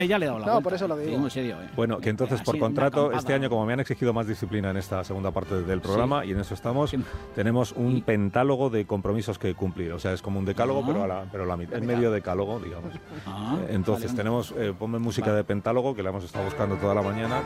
Ya le he dado la No, vuelta. por eso lo digo. En serio, Bueno, que entonces Así, por una contrato, acampada. este año, como me han exigido más disciplina en esta segunda parte del programa, y en eso estamos, tenemos un pentálogo de compromisos que cumplir. O sea, es como un decálogo, pero la mitad, el medio decálogo, digamos. Entonces vale, tenemos, ponme música de pentálogo, que la hemos estado buscando toda la mañana.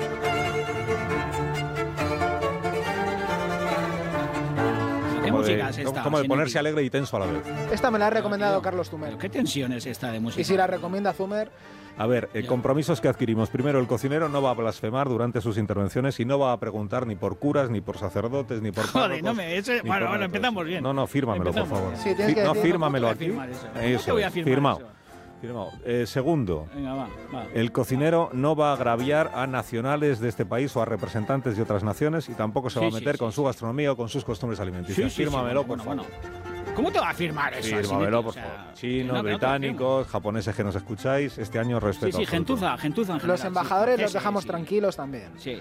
¿Qué música es esta? Como de ponerse Sinetti? alegre y tenso a la vez. Esta me la ha recomendado Carlos Zumer. ¿Qué tensión es esta de música? Y si la recomienda Zumer, A ver, compromisos que adquirimos. Primero, el cocinero no va a blasfemar durante sus intervenciones y no va a preguntar ni por curas, ni por sacerdotes, ni por Joder, párrocos, no me... ni por nada de empezamos eso. bien. No, fírmamelo, por Empezamos favor. bien. Sí, tienes que No, decir- fírmamelo ¿Cómo aquí. te voy a firmar eso? Eso, ¿Cómo te voy a firmar firmado. eso? Firmado. Segundo, Venga, va. el cocinero no va a agraviar a nacionales de este país o a representantes de otras naciones y tampoco se va a meter con su gastronomía o con sus costumbres alimenticias. Fírmamelo, por favor. ¿Cómo te va a firmar eso? Fírmamelo, Sinetti? por O sea, favor. Chinos, no, que no te lo británicos, japoneses que nos escucháis, este año respeto. Sí, absoluto. gentuza en general. los embajadores los Sí, dejamos sí. tranquilos también. Sí.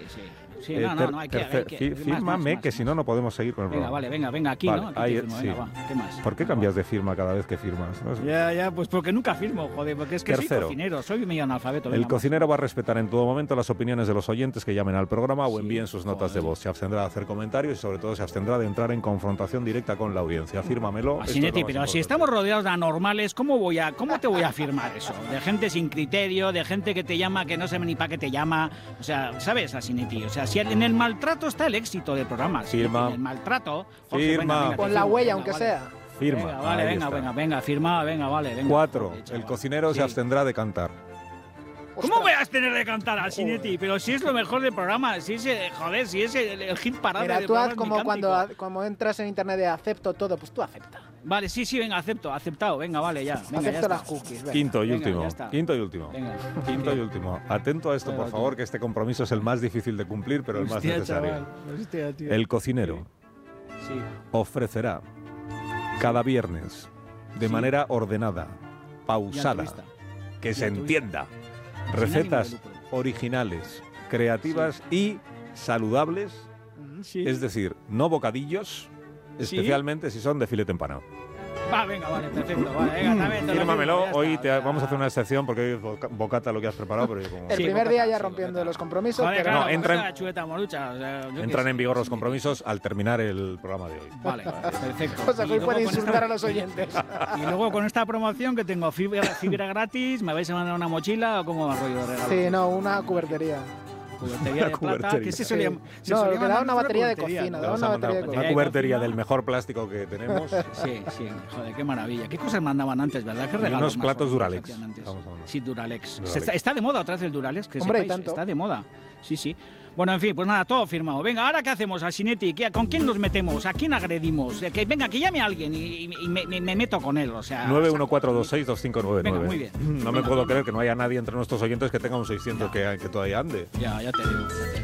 No, hay que... Fírmame, más. que si no, no podemos seguir con el Venga, programa. venga, aquí, Vale, ¿no? Aquí ahí, te firmo, sí. venga, va. ¿Qué más? ¿Por qué cambias de firma cada vez que firmas? No sé. Ya, pues porque nunca firmo, joder, porque es que Tercero. soy cocinero, soy medio analfabeto. El venga, cocinero va a respetar en todo momento las opiniones de los oyentes que llamen al programa o envíen sus notas de voz. Se abstendrá de hacer comentarios y sobre todo se abstendrá de entrar en confrontación directa con la audiencia. Fírmamelo. esto es lo Sinetti, más pero si importante. estamos rodeados de anormales, ¿cómo te voy a firmar eso? De gente sin criterio, de gente que te llama, que no sabe ni para qué te llama. O sea, ¿sabes, Sinetti? O sea, si en el maltrato está el éxito del programa. Firma. En el maltrato... Jorge, Firma. te Con la firmo, huella, venga, aunque vale. sea. Firma. Venga, vale, Ahí está. venga, firma, venga, vale. Venga. 4. Joder, El chaval. cocinero se Sí. abstendrá de cantar. ¿Cómo voy a tener de cantar al Sinetti? Pero si es lo mejor del programa, si es, si es el hit parade Mira, del tú haz programa, como es mi cántico. como entras en internet de acepto todo, pues tú acepta. Vale, sí, venga, aceptado, venga, vale, ya. Venga, Acepto ya las está. cookies. venga. Quinto y Venga, último. ya está. Quinto y último. Venga. Quinto y último. Atento a esto, por favor, que este compromiso es el más difícil de cumplir, pero el más Hostia, necesario. chaval, hostia, tío. El cocinero Sí. ofrecerá cada viernes, de manera ordenada, pausada, altruista. que se altruista. entienda, ánimo de recetas lucro. originales, creativas y saludables, Sí. es decir, no bocadillos, Sí. especialmente si son de filete empanado. Va, venga, vale, perfecto. Vale, venga, también te lo Fírmamelo, firmo, ya hoy está, o sea. vamos a hacer una excepción porque hoy es bocata lo que has preparado, pero yo como... El Sí, primer bocata, día ya sí, rompiendo bocata. los compromisos, Joder, pero claro, No, entran- la chuleta morucha, o sea, yo qué Entran sé. en vigor los compromisos al terminar el programa de hoy. Vale, perfecto. o sea, que hoy Y luego puede con insultar esta- a los oyentes. Y luego con esta promoción que tengo fibra gratis, ¿me vais a mandar una mochila o cómo va el rollo de regalo? Sí, no, una cubertería. Cubertería de plata, cubertería. que se Sí. solía, se No, solía me da mandar una batería de cubertería, cocina, ¿no? Le vamos a una mandar batería de una cocina. cubertería cocina. del mejor plástico que tenemos. Sí, joder, qué maravilla. ¿Qué cosas mandaban antes, verdad? ¿Qué Y regalos unos más platos bonitos Duralex. hacían antes? Estamos hablando. Sí, Duralex. Duralex. Está de moda otra vez el Duralex, que Hombre, y sepáis, tanto. está de moda. Sí. Bueno, en fin, pues nada, todo firmado. Venga, ¿ahora qué hacemos, Sinetti? ¿Con quién nos metemos? ¿A quién agredimos? Venga, que llame a alguien y me meto con él, o sea... 914262599. Venga, muy bien. No me Venga. puedo creer que no haya nadie entre nuestros oyentes que tenga un 600 que todavía ande. Ya te digo,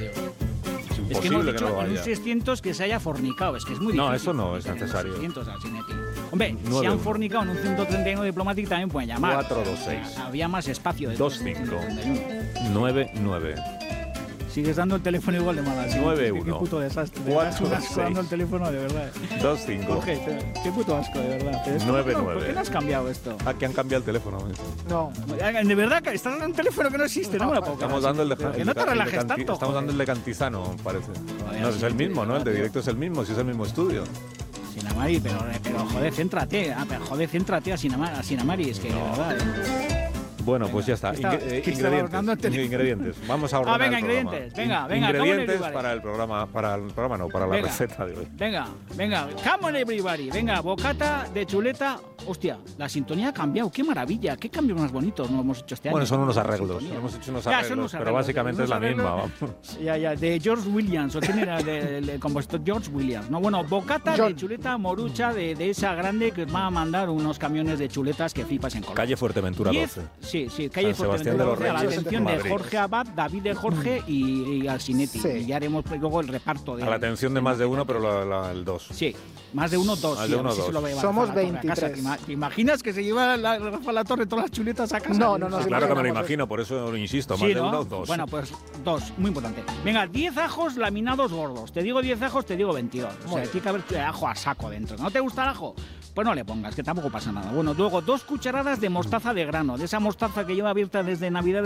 Es Es que hemos imposible que dicho no lo en un haya. 600 que se haya fornicado, es que es muy No, difícil. eso no es meter en un necesario. 600 al Sinetti. Hombre, si 9. han fornicado en un 131 diplomático también pueden llamar. 426. Había más espacio. de 25. 131. 99. Sigues dando el teléfono igual de mal. 9-1. Qué puto desastre. De 4, verdad, es un asco 6. dando el teléfono, de verdad. 25. Jorge, qué puto asco, de verdad. Pero esto, 9-9. ¿por qué no has cambiado esto? Ah, que han cambiado el teléfono. No, De verdad, que estás dando un teléfono que no existe, no me lo puedo creer. Estamos dando el de Que no te relajes tanto. Estamos dando el de Cantizano, parece. Joder, No, es el sí, mismo, ¿no? El de tío. directo es el mismo, si es el mismo estudio. Sinamari, pero joder, céntrate. Céntrate a Sinamari, es que de verdad. Bueno, pues ya está. ¿qué estaba Ingredientes. buscando el teléfono? Ingredientes. Vamos a ordenar venga, el programa. ingredientes. Venga, come on Ingredientes everybody. para el programa, para la Venga. receta de hoy. Venga, come on everybody. Venga, bocata de chuleta. Hostia, la sintonía ha cambiado. Qué maravilla, qué cambios más bonitos nos hemos hecho este año. Bueno, son unos La arreglos. sintonía. Hemos hecho unos Ya, son arreglos, unos pero arreglos, básicamente es la unos misma. arreglos. Vamos. Ya, de George Williams, o quién era el compositor George Williams. No, bueno, bocata John. de chuleta morucha de esa grande que os va a mandar unos camiones de chuletas que flipas en Colombia. Calle Fuerteventura 12. Sí, calle San Sebastián Fuerteventura de los 12, a la Reyes, atención de Madrid. Jorge Abad, David de Jorge y al Sinetti. Sí. Y ya haremos luego el reparto de... A la atención de más de uno, pero el 2. Sí, más de uno, dos. Más sí, de a ver uno, si se dos. lo va a llevar Somos Rafa La Torre a casa. 23. ¿Te imaginas que se lleva Rafa La Torre todas las chuletas a casa? No, Claro nos que me lo imaginamos imagino, por eso lo insisto. Sí, Más de ¿no? uno, 2. Bueno, pues 2, muy importante. Venga, 10 ajos laminados gordos. Te digo 10 ajos, te digo 22. O sea, tiene que haber ajo a saco dentro. ¿No te gusta el ajo? Pues no le pongas, que tampoco pasa nada. Bueno, luego 2 cucharadas de mostaza de grano. De esa mostaza terraza que lleva abierta desde Navidad